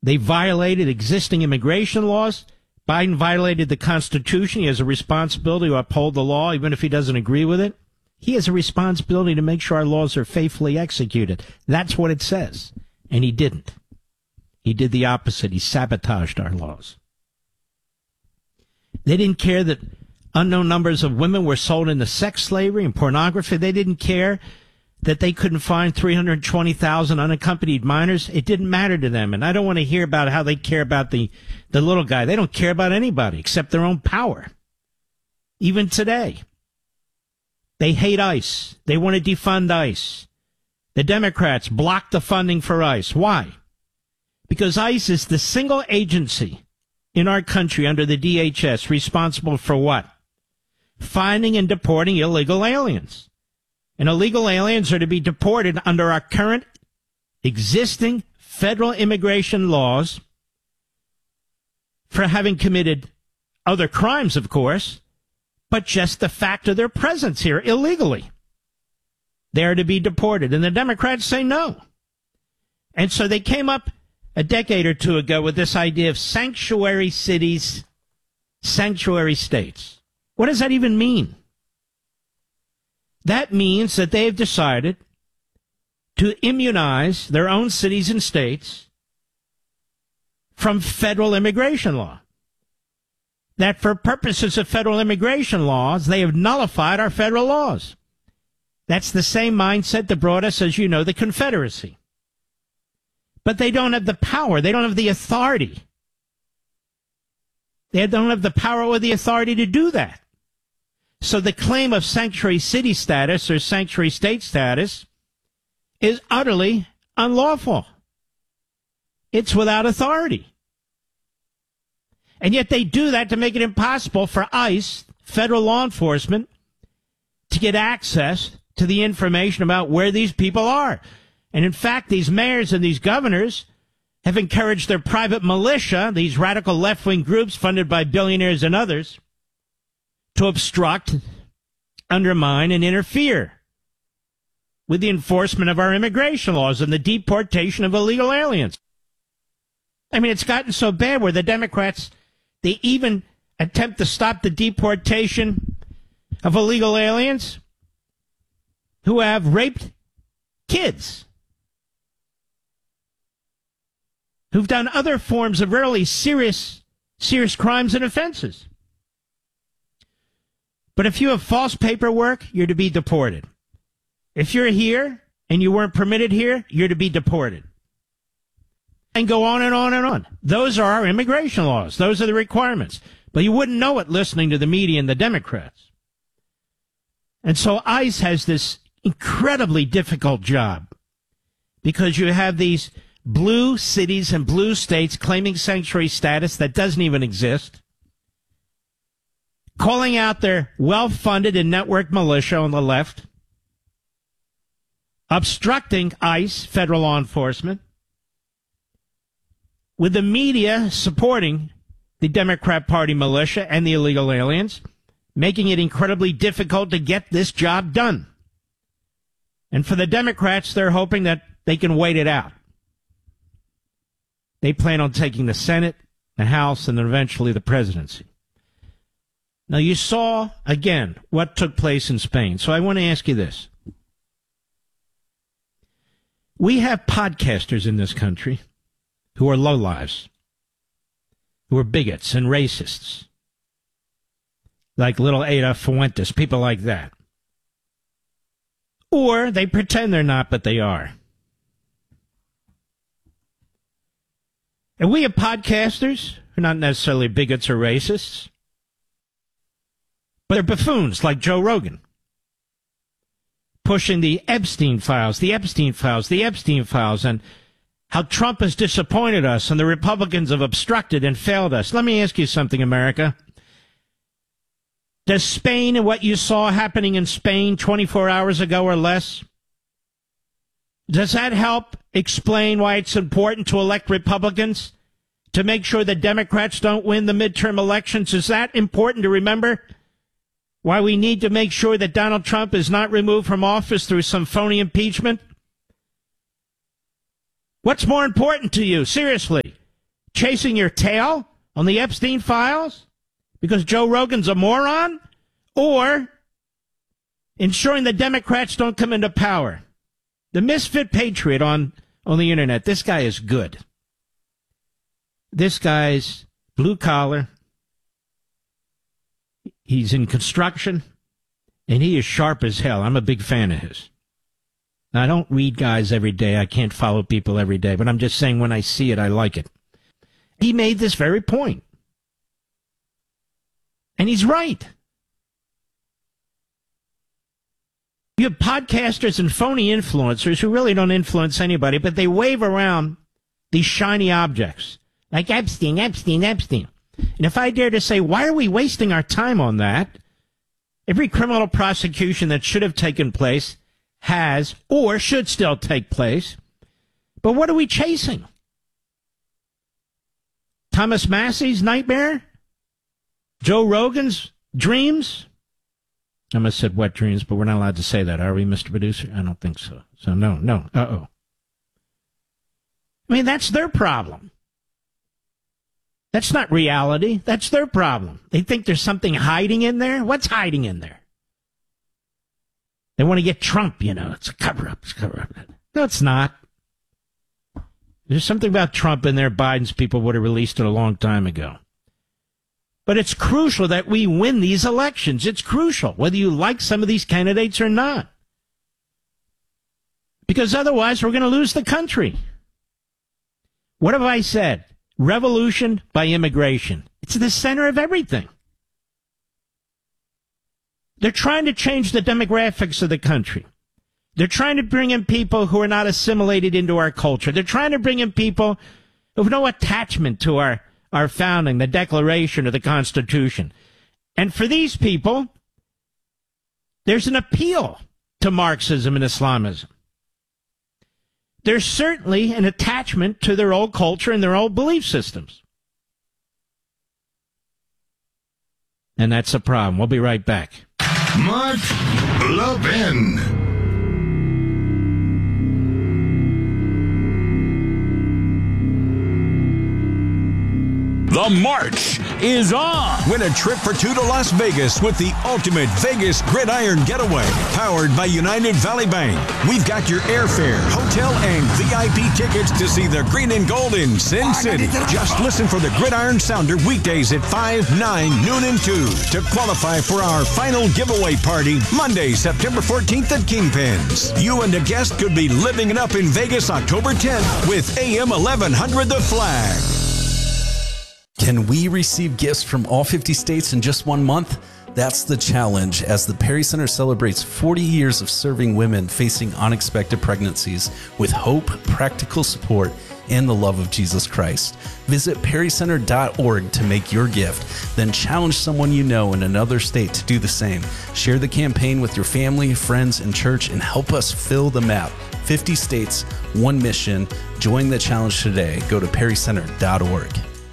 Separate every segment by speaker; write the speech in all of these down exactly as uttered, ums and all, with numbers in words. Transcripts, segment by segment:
Speaker 1: They violated existing immigration laws. Biden violated the Constitution. He has a responsibility to uphold the law, even if he doesn't agree with it. He has a responsibility to make sure our laws are faithfully executed. That's what it says. And he didn't. He did the opposite. He sabotaged our laws. They didn't care that unknown numbers of women were sold into sex slavery and pornography. They didn't care that they couldn't find three hundred twenty thousand unaccompanied minors. It didn't matter to them. And I don't want to hear about how they care about the, the little guy. They don't care about anybody except their own power. Even today. They hate ICE. They want to defund ICE. The Democrats blocked the funding for ICE. Why? Because ICE is the single agency in our country under the D H S responsible for what? Finding and deporting illegal aliens. And illegal aliens are to be deported under our current existing federal immigration laws for having committed other crimes, of course, but just the fact of their presence here illegally. They are to be deported. And the Democrats say no. And so they came up a decade or two ago with this idea of sanctuary cities, sanctuary states. What does that even mean? That means that they have decided to immunize their own cities and states from federal immigration law. That for purposes of federal immigration laws, they have nullified our federal laws. That's the same mindset that brought us, as you know, the Confederacy. But they don't have the power. They don't have the authority. They don't have the power or the authority to do that. So the claim of sanctuary city status or sanctuary state status is utterly unlawful. It's without authority. And yet they do that to make it impossible for ICE, federal law enforcement, to get access to the information about where these people are. And in fact, these mayors and these governors have encouraged their private militia, these radical left-wing groups funded by billionaires and others, to obstruct, undermine, and interfere with the enforcement of our immigration laws and the deportation of illegal aliens. I mean, it's gotten so bad where the Democrats, they even attempt to stop the deportation of illegal aliens who have raped kids, who've done other forms of really serious, serious crimes and offenses. But if you have false paperwork, you're to be deported. If you're here and you weren't permitted here, you're to be deported. And go on and on and on. Those are our immigration laws. Those are the requirements. But you wouldn't know it listening to the media and the Democrats. And so ICE has this incredibly difficult job because you have these blue cities and blue states claiming sanctuary status that doesn't even exist, calling out their well-funded and networked militia on the left, obstructing ICE, federal law enforcement, with the media supporting the Democrat Party militia and the illegal aliens, making it incredibly difficult to get this job done. And for the Democrats, they're hoping that they can wait it out. They plan on taking the Senate, the House, and then eventually the presidency. Now, you saw, again, what took place in Spain. So I want to ask you this. We have podcasters in this country who are lowlives, who are bigots and racists, like little Ada Fuentes, people like that. Or they pretend they're not, but they are. And we have podcasters who are not necessarily bigots or racists, but they're buffoons like Joe Rogan, pushing the Epstein files, the Epstein files, the Epstein files, and how Trump has disappointed us and the Republicans have obstructed and failed us. Let me ask you something, America. Does Spain and what you saw happening in Spain twenty-four hours ago or less, does that help explain why it's important to elect Republicans, to make sure that Democrats don't win the midterm elections? Is that important to remember? Why we need to make sure that Donald Trump is not removed from office through some phony impeachment? What's more important to you? Seriously, chasing your tail on the Epstein files because Joe Rogan's a moron? Or ensuring the Democrats don't come into power? The misfit patriot on, on the internet. This guy is good. This guy's blue collar. He's in construction, and he is sharp as hell. I'm a big fan of his. Now, I don't read guys every day. I can't follow people every day, but I'm just saying when I see it, I like it. He made this very point. And he's right. You have podcasters and phony influencers who really don't influence anybody, but they wave around these shiny objects. Like Epstein, Epstein, Epstein. And if I dare to say, why are we wasting our time on that? Every criminal prosecution that should have taken place has or should still take place. But what are we chasing? Thomas Massey's nightmare? Joe Rogan's dreams? I almost said wet dreams, but we're not allowed to say that, are we, Mister Producer? I don't think so. So no, no, uh-oh. I mean, that's their problem. That's not reality. That's their problem. They think there's something hiding in there. What's hiding in there? They want to get Trump, you know. It's a cover-up. It's a cover-up. No, it's not. There's something about Trump in there Biden's people would have released it a long time ago. But it's crucial that we win these elections. It's crucial, whether you like some of these candidates or not. Because otherwise, we're going to lose the country. What have I said? Revolution by immigration. It's the center of everything. They're trying to change the demographics of the country. They're trying to bring in people who are not assimilated into our culture. They're trying to bring in people who have no attachment to our, our founding, the Declaration, or the Constitution. And for these people, there's an appeal to Marxism and Islamism. There's certainly an attachment to their old culture and their old belief systems. And that's a problem. We'll be right back.
Speaker 2: Mark Levin.
Speaker 3: The march is on. Win a trip for two to Las Vegas with the ultimate Vegas Gridiron Getaway, powered by United Valley Bank. We've got your airfare, hotel, and V I P tickets to see the green and gold in Sin City. Just listen for the Gridiron Sounder weekdays at five, nine, noon, and two to qualify for our final giveaway party Monday, September fourteenth at Kingpins. You and a guest could be living it up in Vegas October tenth with A M eleven hundred The Flag.
Speaker 4: Can we receive gifts from all fifty states in just one month? That's the challenge as the Perry Center celebrates forty years of serving women facing unexpected pregnancies with hope, practical support, and the love of Jesus Christ. Visit perry center dot org to make your gift. Then challenge someone you know in another state to do the same. Share the campaign with your family, friends, and church, and help us fill the map. fifty states, one mission. Join the challenge today. Go to perry center dot org.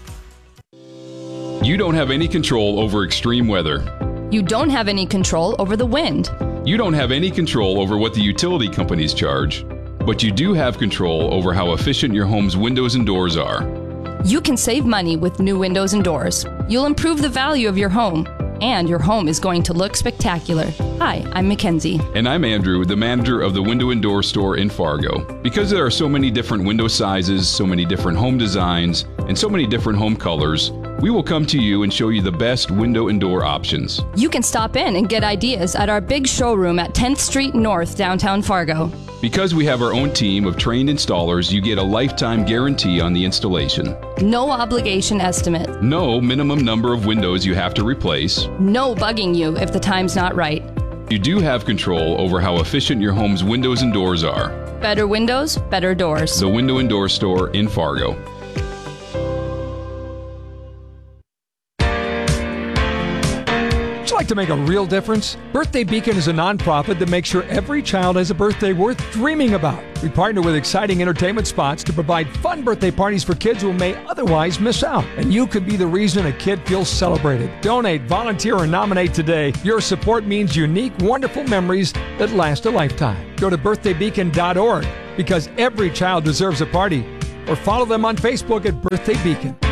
Speaker 5: You don't have any control over extreme weather.
Speaker 6: You don't have any control over the wind.
Speaker 5: You don't have any control over what the utility companies charge. But you do have control over how efficient your home's windows and doors are.
Speaker 6: You can save money with new windows and doors. You'll improve the value of your home, and your home is going to look spectacular. Hi, I'm Mackenzie.
Speaker 5: And I'm Andrew, the manager of the Window and Door Store in Fargo. Because there are so many different window sizes, so many different home designs, and so many different home colors, we will come to you and show you the best window and door options.
Speaker 6: You can stop in and get ideas at our big showroom at tenth Street North, downtown Fargo.
Speaker 5: Because we have our own team of trained installers, you get a lifetime guarantee on the installation.
Speaker 6: No obligation estimate.
Speaker 5: No minimum number of windows you have to replace.
Speaker 6: No bugging you if the time's not right.
Speaker 5: You do have control over how efficient your home's windows and doors are.
Speaker 6: Better windows, better doors.
Speaker 5: The Window and Door Store in Fargo.
Speaker 7: Like to make a real difference? Birthday Beacon is a nonprofit that makes sure every child has a birthday worth dreaming about. We partner with exciting entertainment spots to provide fun birthday parties for kids who may otherwise miss out. And you could be the reason a kid feels celebrated. Donate, volunteer, or nominate today. Your support means unique, wonderful memories that last a lifetime. Go to birthday beacon dot org because every child deserves a party. Or follow them on Facebook at Birthday Beacon.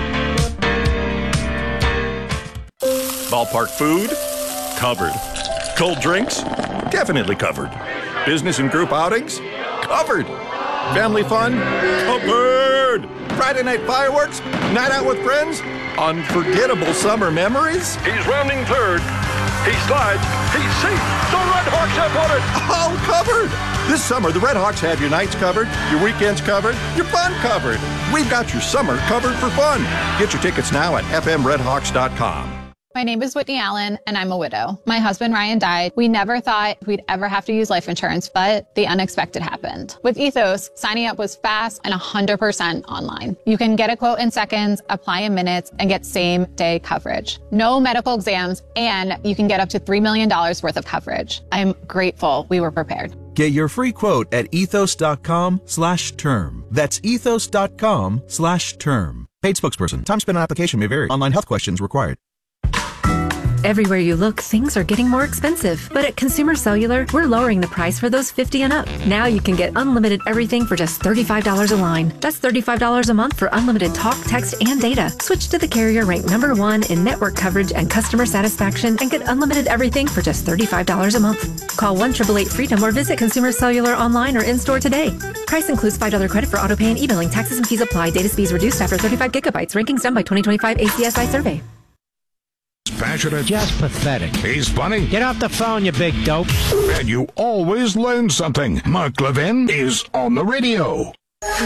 Speaker 8: Ballpark food? Covered. Cold drinks? Definitely covered. Business and group outings? Covered. Family fun? Covered. Friday night fireworks? Night out with friends? Unforgettable summer memories?
Speaker 9: He's rounding third. He slides. He's safe. The Red Hawks have won it.
Speaker 8: All covered. This summer, the Red Hawks have your nights covered, your weekends covered, your fun covered. We've got your summer covered for fun. Get your tickets now at f m red hawks dot com.
Speaker 10: My name is Whitney Allen, and I'm a widow. My husband, Ryan, died. We never thought we'd ever have to use life insurance, but the unexpected happened. With Ethos, signing up was fast and one hundred percent online. You can get a quote in seconds, apply in minutes, and get same-day coverage. No medical exams, and you can get up to three million dollars worth of coverage. I'm grateful we were prepared.
Speaker 11: Get your free quote at ethos.com slash term. That's ethos.com slash term. Paid spokesperson. Time spent on application may vary. Online health questions required.
Speaker 12: Everywhere you look, things are getting more expensive. But at Consumer Cellular, we're lowering the price for those fifty and up. Now you can get unlimited everything for just thirty-five dollars a line. That's thirty-five dollars a month for unlimited talk, text, and data. Switch to the carrier ranked number one in network coverage and customer satisfaction and get unlimited everything for just thirty-five dollars a month. Call one eight eight eight freedom or visit Consumer Cellular online or in-store today. Price includes five dollars credit for auto pay and e-billing. Taxes and fees apply. Data speeds reduced after thirty-five gigabytes. Rankings done by twenty twenty-five A C S I survey.
Speaker 2: Passionate.
Speaker 1: Just pathetic.
Speaker 2: He's funny.
Speaker 1: Get off the phone, you big dope.
Speaker 2: And you always learn something. Mark Levin is on the radio.